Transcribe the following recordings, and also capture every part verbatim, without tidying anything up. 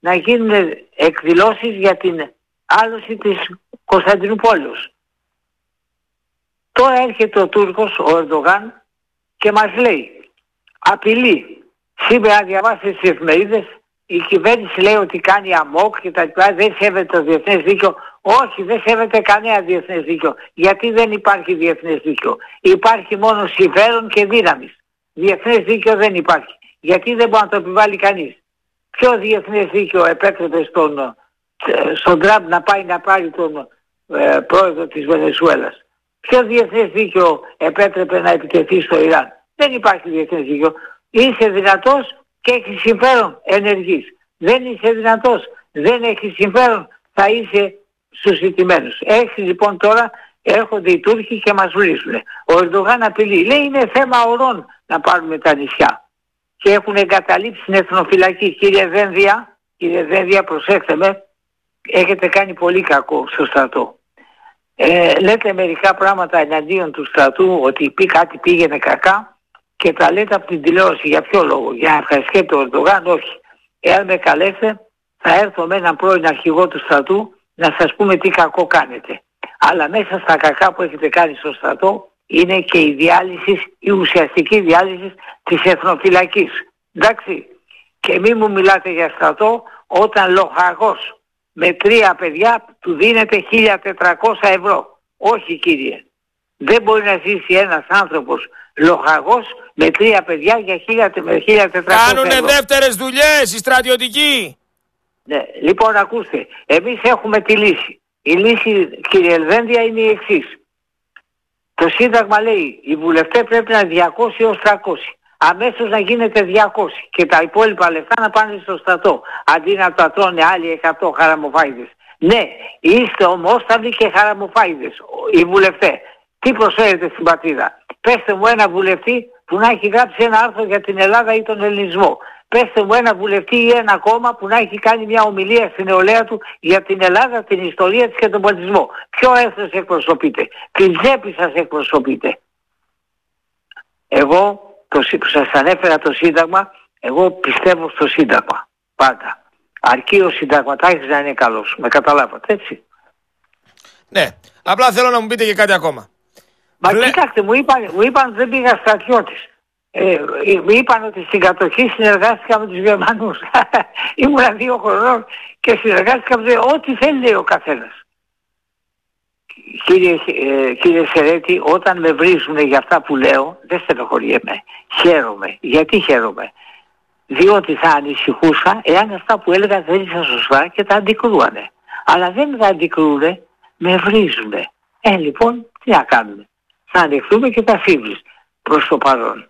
να γίνουν εκδηλώσεις για την άλωση της Κωνσταντινούπολης. Τώρα έρχεται ο Τούρκος, ο Ερντογάν, και μας λέει, απειλεί. Σήμερα διαβάσετε στις εφημερίδες, η κυβέρνηση λέει ότι κάνει αμόκ και τα λοιπά, δεν σέβεται το διεθνές δίκαιο. Όχι, δεν σέβεται κανένα διεθνές δίκαιο. Γιατί δεν υπάρχει διεθνές δίκαιο. Υπάρχει μόνο συμφέρον και δύναμης. Διεθνές δίκαιο δεν υπάρχει. Γιατί δεν μπορεί να το επιβάλλει κανείς. Ποιο διεθνές δίκαιο επέτρεπε στον, στον Τραμπ να πάει να πάρει τον ε, πρόεδρο της Βενεζουέλας. Ποιο διεθνές δίκαιο επέτρεπε να επιτεθεί στο Ιράν. Δεν υπάρχει διεθνές δίκαιο. Είσαι δυνατός και έχεις συμφέρον, ενεργείς. Δεν είσαι δυνατός, δεν έχεις συμφέρον, θα είσαι στους ζητημένους. Έχει λοιπόν τώρα, έρχονται οι Τούρκοι και μας βρίζουν. Ο Ερντογάν απειλεί. Λέει είναι θέμα ορών να πάρουμε τα νησιά. Και έχουν εγκαταλείψει την εθνοφυλακή. Κύριε Δένδια, κύριε Δένδια, προσέξτε με, έχετε κάνει πολύ κακό στο στρατό. Ε, λέτε μερικά πράγματα εναντίον του στρατού, ότι πει κάτι πήγαινε κακά και τα λέτε από την τηλεόραση. Για ποιο λόγο? Για να ευχαριστείτε τον Ερντογάν? Όχι. Εάν με καλέσετε θα έρθω με έναν πρώην αρχηγό του στρατού να σας πούμε τι κακό κάνετε. Αλλά μέσα στα κακά που έχετε κάνει στο στρατό είναι και η διάλυση, η ουσιαστική διάλυση της εθνοφυλακής. Εντάξει. Και μη μου μιλάτε για στρατό όταν λοχαγός με τρία παιδιά του δίνεται χίλια τετρακόσια ευρώ. Όχι κύριε. Δεν μπορεί να ζήσει ένας άνθρωπος λοχαγός με τρία παιδιά για χίλια τετρακόσια ευρώ. Κάνουνε δεύτερες δουλειές οι στρατιωτικοί. Ναι. Λοιπόν ακούστε, εμείς έχουμε τη λύση. Η λύση κύριε Ελβένδια είναι η εξής. Το Σύνταγμα λέει οι βουλευτές πρέπει να είναι διακόσια έως τριακόσια. Αμέσως να γίνεται διακόσια και τα υπόλοιπα λεφτά να πάνε στο στρατό. Αντί να τα τρώνε άλλοι εκατό χαραμοφάιδες. Ναι, είστε ομόσταυλοι και χαραμοφάιδες οι βουλευτές. Τι προσφέρετε στην πατρίδα? Πέστε μου ένα βουλευτή που να έχει γράψει ένα άρθρο για την Ελλάδα ή τον ελληνισμό. Πέστε μου ένα βουλευτή ή ένα κόμμα που να έχει κάνει μια ομιλία στην νεολαία του για την Ελλάδα, την ιστορία της και τον πολιτισμό. Ποιο έθνος εκπροσωπείτε? Την τσέπη σας εκπροσωπείτε. Εγώ το, που σας ανέφερα το Σύνταγμα, εγώ πιστεύω στο Σύνταγμα. Πάντα. Αρκεί ο συνταγματάρχης να είναι καλός. Με καταλάβατε, έτσι? Ναι. Απλά θέλω να μου πείτε και κάτι ακόμα. Μα Βλέ... κοιτάξτε, μου είπαν, μου είπαν δεν πήγα στρατιώτης. Ε, μου είπαν ότι στην κατοχή συνεργάστηκα με τους Γερμανούς. Ήμουνα δύο χρονών και συνεργάστηκα με τους... Ό,τι θέλει λέει ο καθένας. Κύριε, ε, κύριε Σερέτη, όταν με βρίζουν για αυτά που λέω, δεν στενοχωριέμαι. Χαίρομαι. Γιατί χαίρομαι? Διότι θα ανησυχούσα εάν αυτά που έλεγα δεν ήταν σωστά και τα αντικρούανε. Αλλά δεν τα αντικρούνε, με βρίζουνε. Ε, λοιπόν, τι να κάνουμε? Θα ανεχθούμε και τα φίβλες προς το παρόν.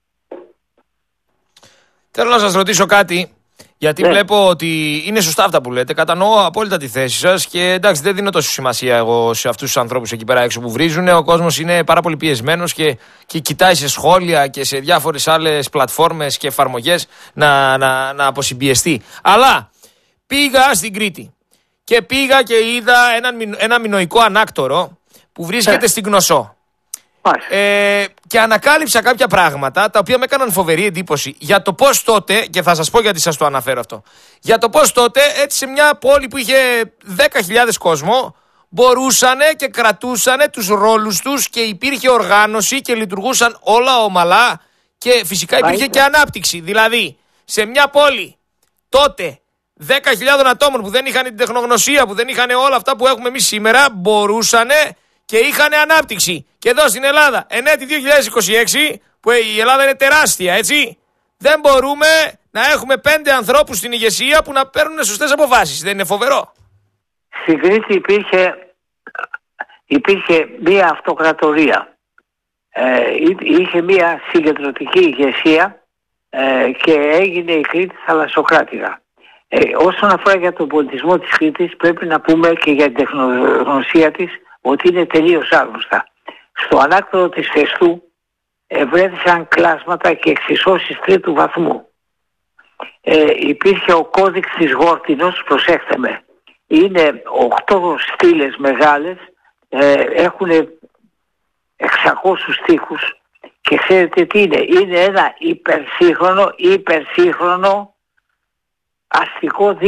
Θέλω να σας ρωτήσω κάτι, γιατί ναι. βλέπω ότι είναι σωστά αυτά που λέτε. Κατανοώ απόλυτα τη θέση σας και εντάξει, δεν δίνω τόσο σημασία εγώ σε αυτούς τους ανθρώπους εκεί πέρα έξω που βρίζουν. Ο κόσμος είναι πάρα πολύ πιεσμένος και, και κοιτάει σε σχόλια και σε διάφορες άλλες πλατφόρμες και εφαρμογές να, να, να αποσυμπιεστεί. Αλλά πήγα στην Κρήτη και πήγα και είδα ένα, ένα μινοϊκό ανάκτορο που βρίσκεται στην Κνωσό. Ε, και ανακάλυψα κάποια πράγματα τα οποία με έκαναν φοβερή εντύπωση για το πώς τότε, και θα σας πω γιατί σας το αναφέρω αυτό, για το πώς τότε έτσι σε μια πόλη που είχε δέκα χιλιάδες κόσμο μπορούσανε και κρατούσανε τους ρόλους τους και υπήρχε οργάνωση και λειτουργούσαν όλα ομαλά και φυσικά υπήρχε και ανάπτυξη. Δηλαδή σε μια πόλη τότε δέκα χιλιάδες ατόμων που δεν είχαν την τεχνογνωσία, που δεν είχαν όλα αυτά που έχουμε εμείς σήμερα, μπορούσανε και είχαν ανάπτυξη. Και εδώ στην Ελλάδα, εν έτη δύο χιλιάδες είκοσι έξι, που η Ελλάδα είναι τεράστια, έτσι, δεν μπορούμε να έχουμε πέντε ανθρώπους στην ηγεσία που να παίρνουν σωστές αποφάσεις. Δεν είναι φοβερό? Στην Κρήτη υπήρχε, υπήρχε μία αυτοκρατορία. Ε, είχε μία συγκεντρωτική ηγεσία ε, και έγινε η Κρήτη θαλασσοκράτηρα. Ε, όσον αφορά για τον πολιτισμό της Κρήτης, πρέπει να πούμε και για την τεχνογνωσία της ότι είναι τελείως άγνωστα. Στο ανάκτορο της Φεστού ευρέθησαν κλάσματα και εξισώσεις τρίτου βαθμού. Ε, υπήρχε ο κώδικς της Γόρτινος, προσέξτε με. Είναι οκτώ στήλες μεγάλες, ε, έχουν εξακόσιους στίχους και ξέρετε τι είναι? Είναι ένα υπερσύγχρονο, υπερσύγχρονο αστικό